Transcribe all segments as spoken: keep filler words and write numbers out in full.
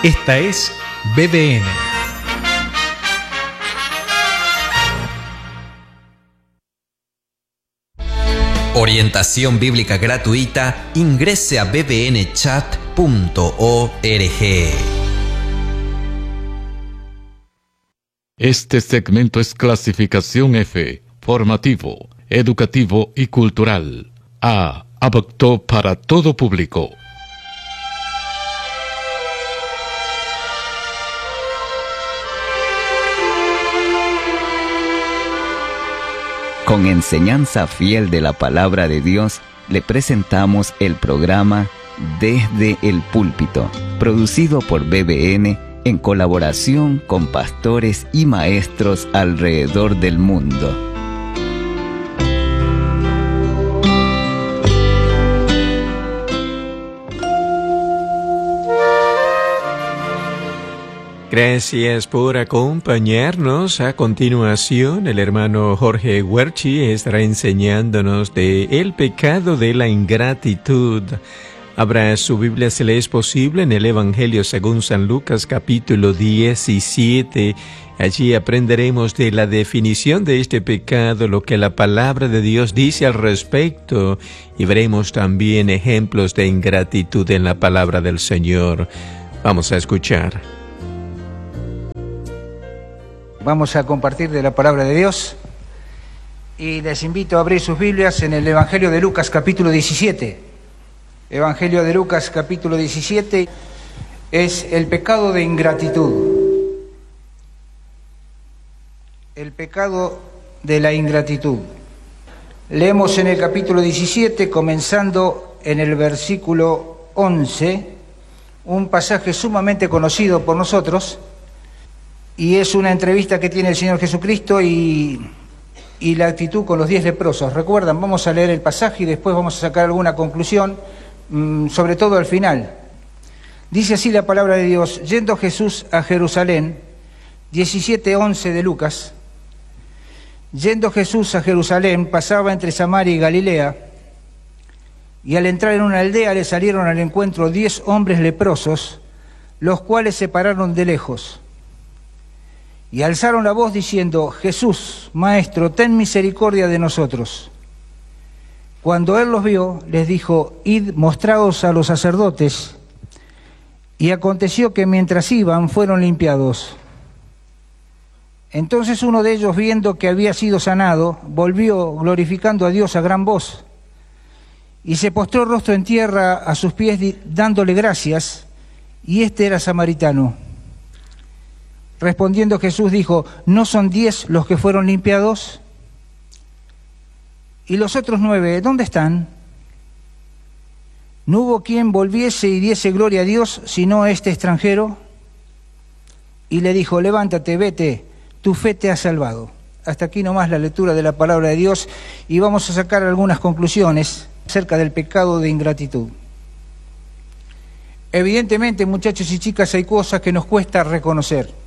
Esta es B B N. Orientación bíblica gratuita. Ingrese a b b n chat punto org. Este segmento es clasificación F, formativo, educativo y cultural. A, apto para todo público. Con enseñanza fiel de la palabra de Dios, le presentamos el programa Desde el Púlpito, producido por B B N en colaboración con pastores y maestros alrededor del mundo. Gracias por acompañarnos. A continuación, el hermano Jorge Huerchi estará enseñándonos de el pecado de la ingratitud. Abra su Biblia si le es posible en el Evangelio según San Lucas capítulo diecisiete. Allí aprenderemos de la definición de este pecado, lo que la palabra de Dios dice al respecto, y veremos también ejemplos de ingratitud en la palabra del Señor. Vamos a escuchar. Vamos a compartir de la palabra de Dios y les invito a abrir sus Biblias en el Evangelio de Lucas capítulo diecisiete. Evangelio de Lucas capítulo diecisiete es el pecado de ingratitud. El pecado de la ingratitud. Leemos en el capítulo diecisiete, comenzando en el versículo once, un pasaje sumamente conocido por nosotros. Y es una entrevista que tiene el Señor Jesucristo y, y la actitud con los diez leprosos. Recuerdan, vamos a leer el pasaje y después vamos a sacar alguna conclusión, mmm, sobre todo al final. Dice así la palabra de Dios: yendo Jesús a Jerusalén, diecisiete once de Lucas, yendo Jesús a Jerusalén, pasaba entre Samaria y Galilea, y al entrar en una aldea le salieron al encuentro diez hombres leprosos, los cuales se pararon de lejos. Y alzaron la voz diciendo: Jesús, Maestro, ten misericordia de nosotros. Cuando él los vio, les dijo: id, mostraos a los sacerdotes. Y aconteció que mientras iban, fueron limpiados. Entonces uno de ellos, viendo que había sido sanado, volvió glorificando a Dios a gran voz. Y se postró rostro en tierra a sus pies, dándole gracias, y este era samaritano. Respondiendo Jesús dijo: ¿no son diez los que fueron limpiados? ¿Y los otros nueve, dónde están? ¿No hubo quien volviese y diese gloria a Dios, sino este extranjero? Y le dijo: levántate, vete, tu fe te ha salvado. Hasta aquí nomás la lectura de la palabra de Dios, y vamos a sacar algunas conclusiones acerca del pecado de ingratitud. Evidentemente, muchachos y chicas, hay cosas que nos cuesta reconocer.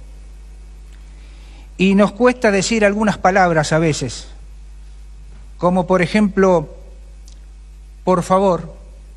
Y nos cuesta decir algunas palabras a veces, como por ejemplo, por favor,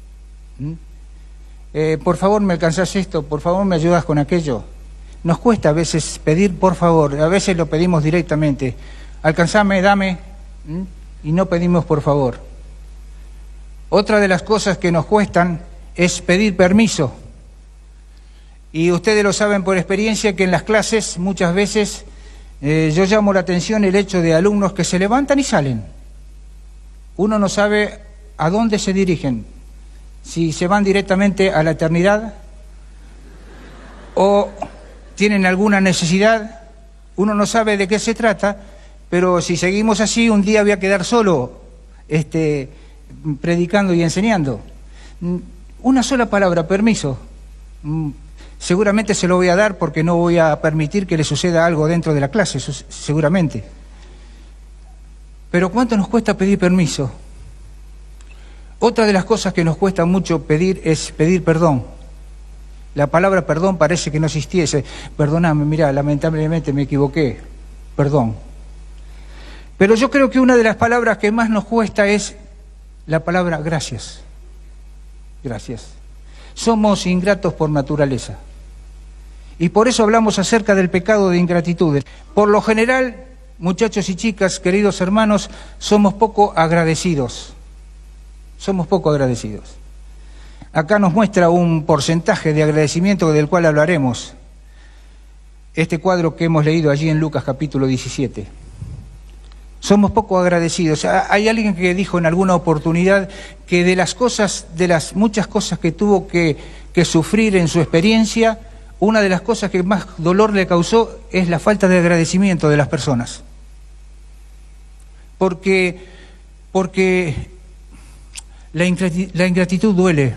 eh, por favor me alcanzás esto, por favor me ayudas con aquello. Nos cuesta a veces pedir por favor, a veces lo pedimos directamente, alcanzame, dame, y no pedimos por favor. Otra de las cosas que nos cuestan es pedir permiso. Y ustedes lo saben por experiencia que en las clases muchas veces Eh, yo llamo la atención el hecho de alumnos que se levantan y salen. Uno no sabe a dónde se dirigen, si se van directamente a la eternidad o tienen alguna necesidad. Uno no sabe de qué se trata, pero si seguimos así, un día voy a quedar solo este, predicando y enseñando. Una sola palabra, permiso. Seguramente se lo voy a dar porque no voy a permitir que le suceda algo dentro de la clase, seguramente. Pero ¿cuánto nos cuesta pedir permiso? Otra de las cosas que nos cuesta mucho pedir es pedir perdón. La palabra perdón parece que no existiese. Perdóname, mira, lamentablemente me equivoqué. Perdón. Pero yo creo que una de las palabras que más nos cuesta es la palabra gracias. Gracias. Somos ingratos por naturaleza. Y por eso hablamos acerca del pecado de ingratitud. Por lo general, muchachos y chicas, queridos hermanos, somos poco agradecidos. Somos poco agradecidos. Acá nos muestra un porcentaje de agradecimiento del cual hablaremos. Este cuadro que hemos leído allí en Lucas capítulo diecisiete. Somos poco agradecidos. Hay alguien que dijo en alguna oportunidad que de las cosas, de las muchas cosas que tuvo que, que sufrir en su experiencia, una de las cosas que más dolor le causó es la falta de agradecimiento de las personas. Porque, porque la ingratitud, la ingratitud duele,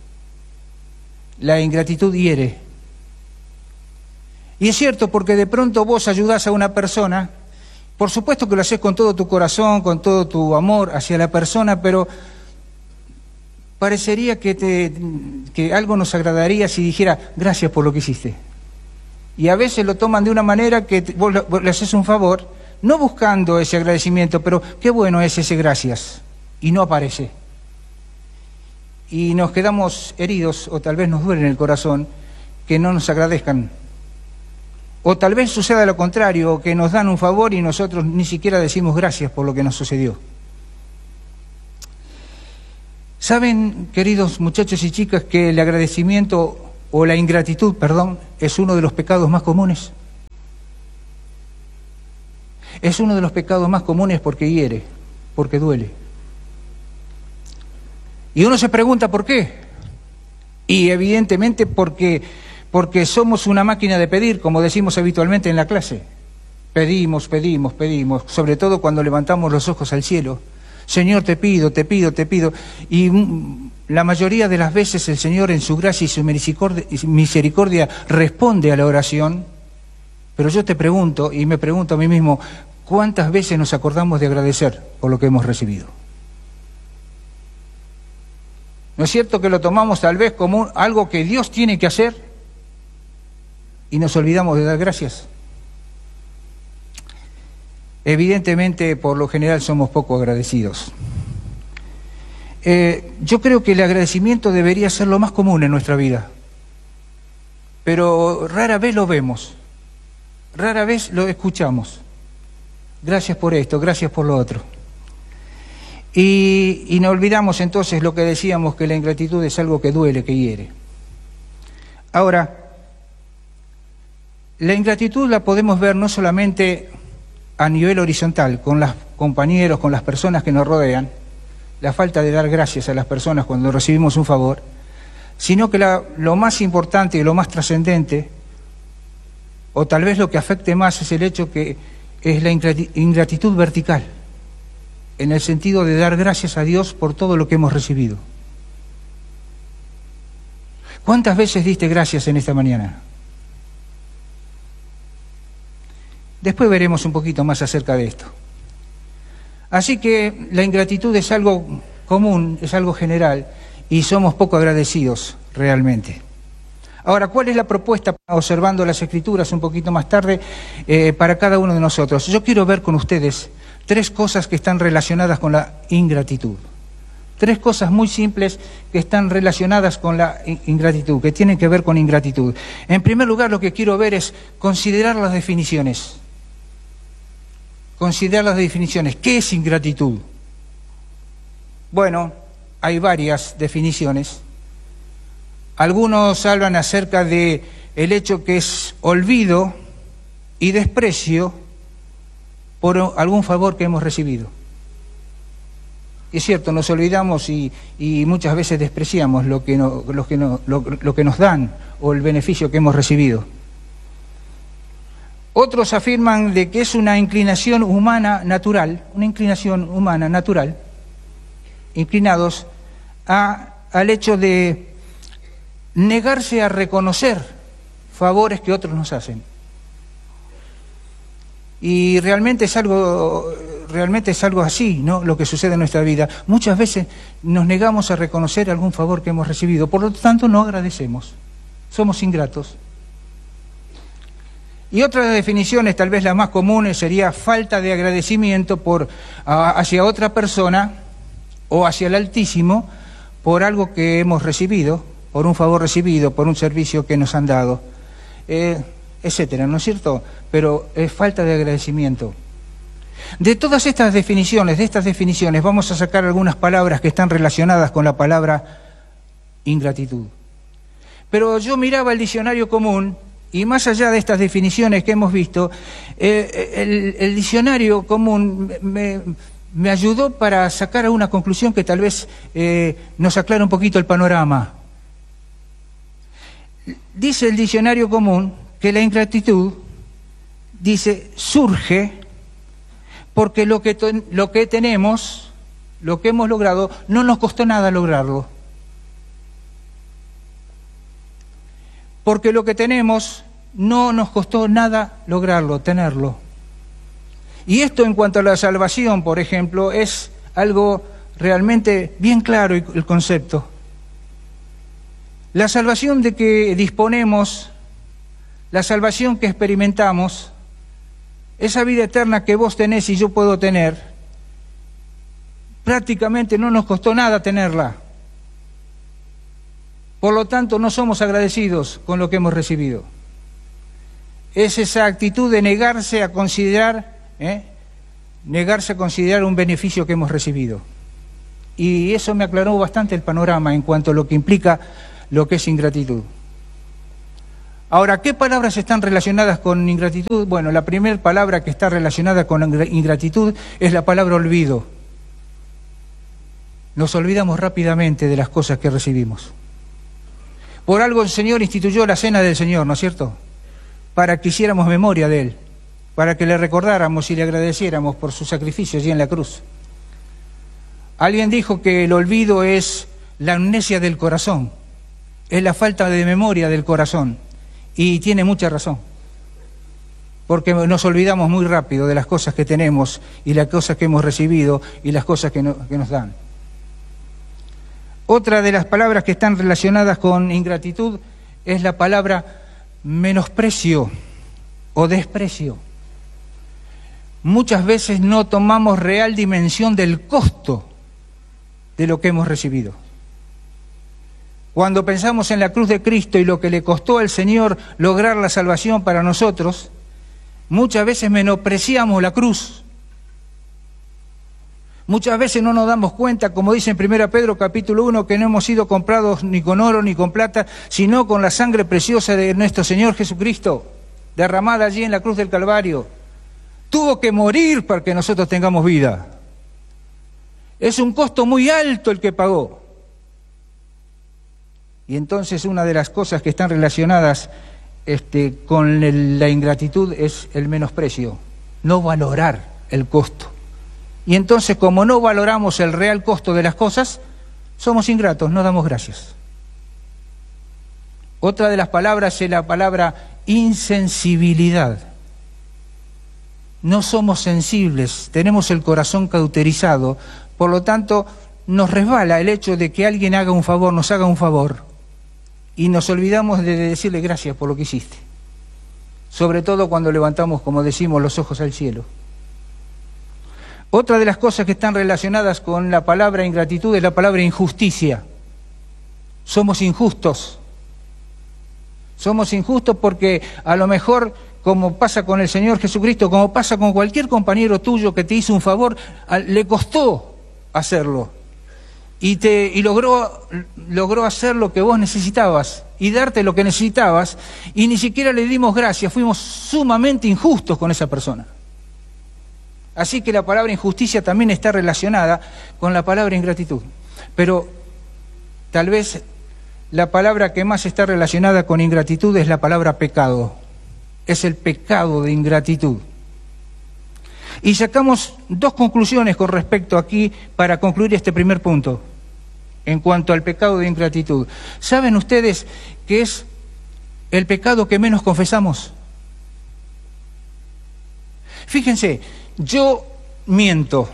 la ingratitud hiere. Y es cierto, porque de pronto vos ayudás a una persona, por supuesto que lo haces con todo tu corazón, con todo tu amor hacia la persona, pero parecería que, te, que algo nos agradaría si dijera gracias por lo que hiciste. Y a veces lo toman de una manera que te, vos, vos le haces un favor, no buscando ese agradecimiento, pero qué bueno es ese gracias, y no aparece. Y nos quedamos heridos, o tal vez nos duele en el corazón, que no nos agradezcan. O tal vez suceda lo contrario, que nos dan un favor y nosotros ni siquiera decimos gracias por lo que nos sucedió. ¿Saben, queridos muchachos y chicas, que el agradecimiento, o la ingratitud, perdón, es uno de los pecados más comunes? Es uno de los pecados más comunes porque hiere, porque duele. Y uno se pregunta ¿por qué? Y evidentemente porque, porque somos una máquina de pedir, como decimos habitualmente en la clase. Pedimos, pedimos, pedimos, sobre todo cuando levantamos los ojos al cielo. Señor, te pido, te pido, te pido. Y la mayoría de las veces el Señor en su gracia y su misericordia, misericordia responde a la oración. Pero yo te pregunto, y me pregunto a mí mismo, ¿cuántas veces nos acordamos de agradecer por lo que hemos recibido? ¿No es cierto que lo tomamos tal vez como algo que Dios tiene que hacer y nos olvidamos de dar gracias? Evidentemente, por lo general, somos poco agradecidos. Eh, yo creo que el agradecimiento debería ser lo más común en nuestra vida, pero rara vez lo vemos, rara vez lo escuchamos. Gracias por esto, gracias por lo otro. Y, y no olvidamos entonces lo que decíamos, que la ingratitud es algo que duele, que hiere. Ahora, la ingratitud la podemos ver no solamente a nivel horizontal, con los compañeros, con las personas que nos rodean, la falta de dar gracias a las personas cuando recibimos un favor, sino que la, lo más importante y lo más trascendente, o tal vez lo que afecte más, es el hecho que es la ingratitud vertical, en el sentido de dar gracias a Dios por todo lo que hemos recibido. ¿Cuántas veces diste gracias en esta mañana? Después veremos un poquito más acerca de esto. Así que la ingratitud es algo común, es algo general, y somos poco agradecidos realmente. Ahora, ¿cuál es la propuesta, observando las Escrituras un poquito más tarde, eh, para cada uno de nosotros? Yo quiero ver con ustedes tres cosas que están relacionadas con la ingratitud. Tres cosas muy simples que están relacionadas con la ingratitud, que tienen que ver con ingratitud. En primer lugar, lo que quiero ver es considerar las definiciones. Considerar las definiciones. ¿Qué es ingratitud? Bueno, hay varias definiciones. Algunos hablan acerca de el hecho que es olvido y desprecio por algún favor que hemos recibido. Es cierto, nos olvidamos y, y muchas veces despreciamos lo que, no, lo, que no, lo, lo que nos dan o el beneficio que hemos recibido. Otros afirman de que es una inclinación humana natural, una inclinación humana natural, inclinados a, al hecho de negarse a reconocer favores que otros nos hacen. Y realmente es algo, realmente es algo así, ¿no? Lo que sucede en nuestra vida. Muchas veces nos negamos a reconocer algún favor que hemos recibido, por lo tanto no agradecemos, somos ingratos. Y otras definiciones, tal vez las más comunes, sería falta de agradecimiento por, a, hacia otra persona o hacia el Altísimo por algo que hemos recibido, por un favor recibido, por un servicio que nos han dado. eh, etcétera, ¿no es cierto? Pero es falta de agradecimiento. De todas estas definiciones, de estas definiciones, vamos a sacar algunas palabras que están relacionadas con la palabra ingratitud. Pero yo miraba el diccionario común y más allá de estas definiciones que hemos visto, eh, el, el diccionario común me, me ayudó para sacar una conclusión que tal vez eh, nos aclare un poquito el panorama. Dice el diccionario común que la ingratitud, dice, surge porque lo que, lo que tenemos, lo que hemos logrado, no nos costó nada lograrlo. Porque lo que tenemos no nos costó nada lograrlo, tenerlo. Y esto en cuanto a la salvación, por ejemplo, es algo realmente bien claro el concepto. La salvación de que disponemos, la salvación que experimentamos, esa vida eterna que vos tenés y yo puedo tener, prácticamente no nos costó nada tenerla. Por lo tanto, no somos agradecidos con lo que hemos recibido. Es esa actitud de negarse a considerar, ¿eh? negarse a considerar un beneficio que hemos recibido. Y eso me aclaró bastante el panorama en cuanto a lo que implica lo que es ingratitud. Ahora, ¿qué palabras están relacionadas con ingratitud? Bueno, la primera palabra que está relacionada con ingratitud es la palabra olvido. Nos olvidamos rápidamente de las cosas que recibimos. Por algo el Señor instituyó la cena del Señor, ¿no es cierto? Para que hiciéramos memoria de Él, para que le recordáramos y le agradeciéramos por su sacrificio allí en la cruz. Alguien dijo que el olvido es la amnesia del corazón, es la falta de memoria del corazón, y tiene mucha razón, porque nos olvidamos muy rápido de las cosas que tenemos y las cosas que hemos recibido y las cosas que, no, que nos dan. Otra de las palabras que están relacionadas con ingratitud es la palabra menosprecio o desprecio. Muchas veces no tomamos real dimensión del costo de lo que hemos recibido. Cuando pensamos en la cruz de Cristo y lo que le costó al Señor lograr la salvación para nosotros, muchas veces menospreciamos la cruz. Muchas veces no nos damos cuenta, como dice en primera Pedro capítulo uno, que no hemos sido comprados ni con oro ni con plata, sino con la sangre preciosa de nuestro Señor Jesucristo, derramada allí en la cruz del Calvario. Tuvo que morir para que nosotros tengamos vida. Es un costo muy alto el que pagó. Y entonces una de las cosas que están relacionadas este, con el, la ingratitud es el menosprecio, no valorar el costo. Y entonces, como no valoramos el real costo de las cosas, somos ingratos, no damos gracias. Otra de las palabras es la palabra insensibilidad. No somos sensibles, tenemos el corazón cauterizado, por lo tanto, nos resbala el hecho de que alguien haga un favor, nos haga un favor, y nos olvidamos de decirle gracias por lo que hiciste. Sobre todo cuando levantamos, como decimos, los ojos al cielo. Otra de las cosas que están relacionadas con la palabra ingratitud es la palabra injusticia. Somos injustos. Somos injustos porque a lo mejor, como pasa con el Señor Jesucristo, como pasa con cualquier compañero tuyo que te hizo un favor, le costó hacerlo. Y, te, y logró, logró hacer lo que vos necesitabas y darte lo que necesitabas, y ni siquiera le dimos gracias, fuimos sumamente injustos con esa persona. Así que la palabra injusticia también está relacionada con la palabra ingratitud. Pero tal vez la palabra que más está relacionada con ingratitud es la palabra pecado. Es el pecado de ingratitud. Y sacamos dos conclusiones con respecto aquí para concluir este primer punto en cuanto al pecado de ingratitud. ¿Saben ustedes qué es el pecado que menos confesamos? Fíjense, yo miento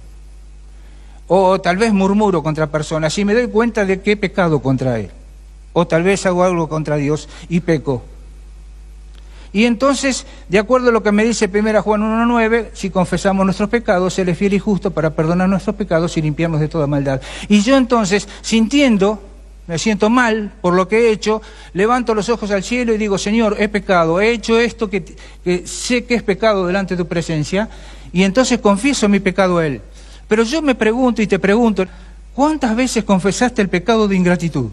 o tal vez murmuro contra personas y me doy cuenta de que he pecado contra él, o tal vez hago algo contra Dios y peco. Y entonces, de acuerdo a lo que me dice primera Juan uno nueve, si confesamos nuestros pecados, Él es fiel y justo para perdonar nuestros pecados y limpiarnos de toda maldad. Y yo entonces, sintiendo me siento mal por lo que he hecho, levanto los ojos al cielo y digo, Señor, he pecado, he hecho esto que, que sé que es pecado delante de tu presencia, y entonces confieso mi pecado a Él. Pero yo me pregunto y te pregunto, ¿cuántas veces confesaste el pecado de ingratitud?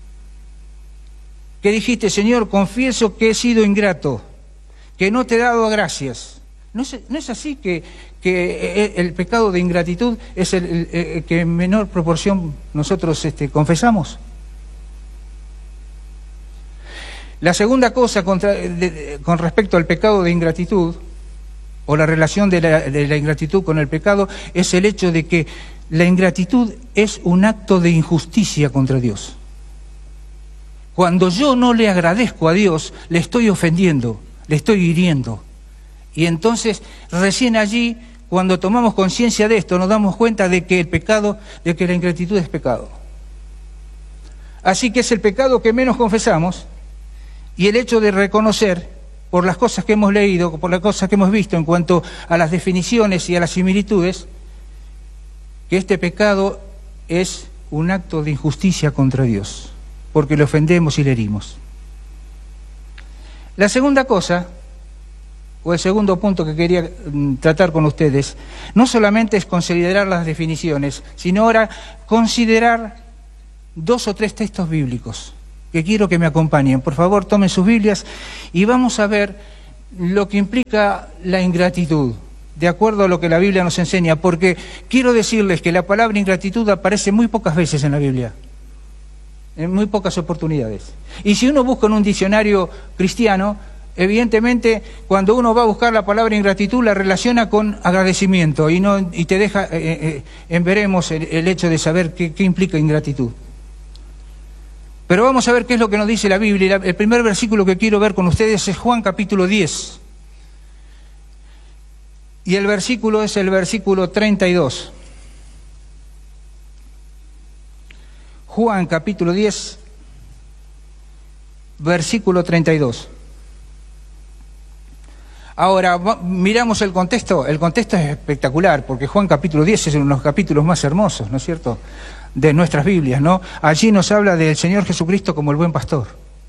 Que dijiste, Señor, confieso que he sido ingrato, que no te he dado gracias. ¿No es, no es así que, que el pecado de ingratitud es el, el, el que en menor proporción nosotros este, confesamos? La segunda cosa contra, de, de, con respecto al pecado de ingratitud, o la relación de la, de la ingratitud con el pecado, es el hecho de que la ingratitud es un acto de injusticia contra Dios. Cuando yo no le agradezco a Dios, le estoy ofendiendo, le estoy hiriendo. Y entonces, recién allí, cuando tomamos conciencia de esto, nos damos cuenta de que el pecado, de que la ingratitud es pecado. Así que es el pecado que menos confesamos, y el hecho de reconocer, por las cosas que hemos leído, por las cosas que hemos visto en cuanto a las definiciones y a las similitudes, que este pecado es un acto de injusticia contra Dios, porque le ofendemos y le herimos. La segunda cosa, o el segundo punto que quería tratar con ustedes, no solamente es considerar las definiciones, sino ahora considerar dos o tres textos bíblicos que quiero que me acompañen. Por favor, tomen sus Biblias y vamos a ver lo que implica la ingratitud, de acuerdo a lo que la Biblia nos enseña, porque quiero decirles que la palabra ingratitud aparece muy pocas veces en la Biblia, en muy pocas oportunidades. Y si uno busca en un diccionario cristiano, evidentemente, cuando uno va a buscar la palabra ingratitud, la relaciona con agradecimiento y no y te deja eh, eh, en veremos el, el hecho de saber qué, qué implica ingratitud. Pero vamos a ver qué es lo que nos dice la Biblia. El primer versículo que quiero ver con ustedes es Juan capítulo diez. Y el versículo es el versículo treinta y dos. Juan capítulo diez, versículo treinta y dos. Ahora, miramos el contexto. El contexto es espectacular, porque Juan capítulo diez es uno de los capítulos más hermosos, ¿no es cierto?, de nuestras Biblias, ¿no? Allí nos habla del Señor Jesucristo como el buen pastor.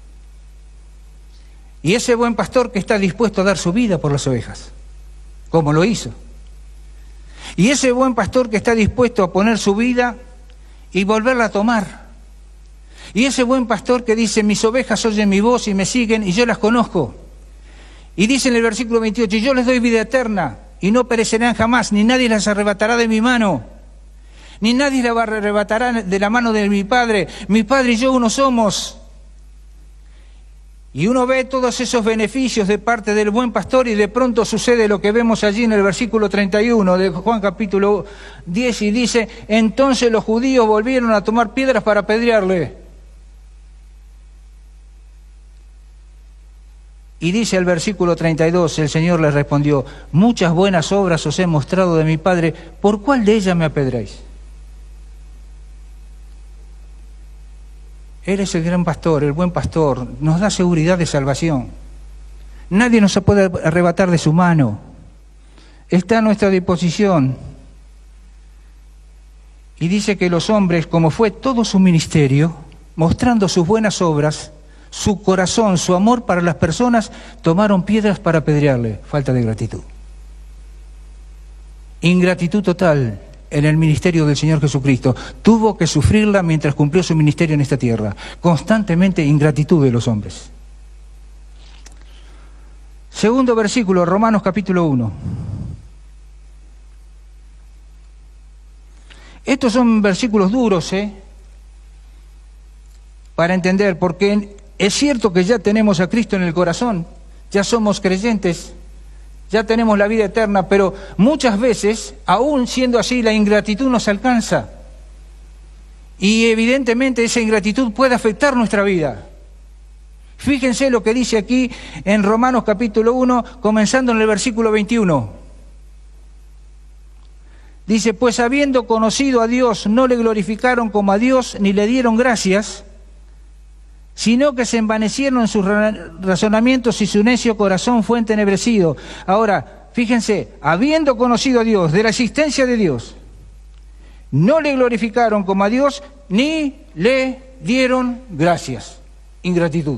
Y ese buen pastor que está dispuesto a dar su vida por las ovejas, como lo hizo. Y ese buen pastor que está dispuesto a poner su vida y volverla a tomar. Y ese buen pastor que dice, mis ovejas oyen mi voz y me siguen y yo las conozco. Y dice en el versículo veintiocho, y yo les doy vida eterna y no perecerán jamás, ni nadie las arrebatará de mi mano, ni nadie las arrebatará de la mano de mi Padre. Mi Padre y yo uno somos. Y uno ve todos esos beneficios de parte del buen pastor y de pronto sucede lo que vemos allí en el versículo treinta y uno de Juan capítulo diez y dice, entonces los judíos volvieron a tomar piedras para apedrearle. Y dice el versículo treinta y dos, el Señor les respondió, muchas buenas obras os he mostrado de mi Padre, ¿por cuál de ellas me apedráis? Él es el gran pastor, el buen pastor, nos da seguridad de salvación. Nadie nos puede arrebatar de su mano. Está a nuestra disposición. Y dice que los hombres, como fue todo su ministerio, mostrando sus buenas obras, su corazón, su amor para las personas, tomaron piedras para apedrearle. Falta de gratitud. Ingratitud total en el ministerio del Señor Jesucristo. Tuvo que sufrirla mientras cumplió su ministerio en esta tierra. Constantemente ingratitud de los hombres. Segundo versículo, Romanos capítulo uno. Estos son versículos duros, ¿eh? Para entender, porque es cierto que ya tenemos a Cristo en el corazón, ya somos creyentes, ya tenemos la vida eterna, pero muchas veces, aún siendo así, la ingratitud nos alcanza. Y evidentemente esa ingratitud puede afectar nuestra vida. Fíjense lo que dice aquí en Romanos capítulo uno, comenzando en el versículo veintiuno. Dice, pues habiendo conocido a Dios, no le glorificaron como a Dios, ni le dieron gracias, sino que se envanecieron en sus razonamientos y su necio corazón fue entenebrecido. Ahora, fíjense, habiendo conocido a Dios, de la existencia de Dios, no le glorificaron como a Dios, ni le dieron gracias. Ingratitud.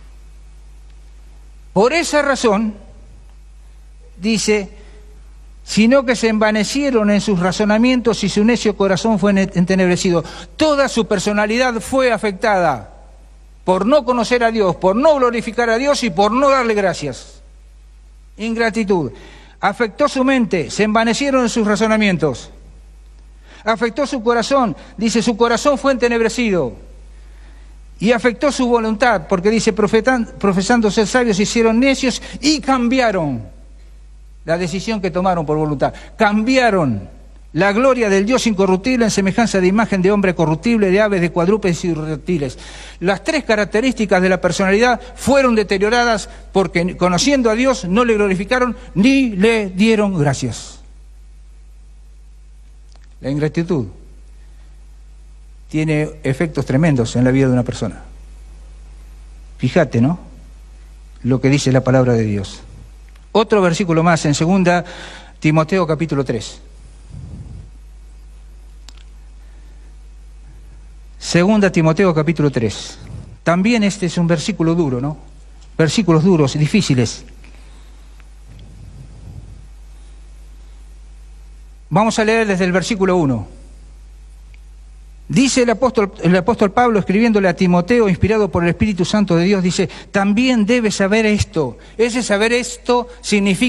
Por esa razón, dice, sino que se envanecieron en sus razonamientos y su necio corazón fue entenebrecido. Toda su personalidad fue afectada por no conocer a Dios, por no glorificar a Dios y por no darle gracias. Ingratitud. Afectó su mente, se envanecieron en sus razonamientos. Afectó su corazón, dice, su corazón fue entenebrecido. Y afectó su voluntad, porque dice, profetan, profesando ser sabios, se hicieron necios y cambiaron la decisión que tomaron por voluntad. Cambiaron la gloria del Dios incorruptible en semejanza de imagen de hombre corruptible, de aves, de cuadrúpedos y reptiles. Las tres características de la personalidad fueron deterioradas porque conociendo a Dios no le glorificaron ni le dieron gracias. La ingratitud tiene efectos tremendos en la vida de una persona. Fíjate, ¿no? Lo que dice la palabra de Dios. Otro versículo más en segunda Timoteo capítulo tres. Segunda Timoteo capítulo tres. También este es un versículo duro, ¿no? Versículos duros, difíciles. Vamos a leer desde el versículo uno. Dice el apóstol, el apóstol Pablo, escribiéndole a Timoteo, inspirado por el Espíritu Santo de Dios, dice, también debes saber esto. Ese saber esto significa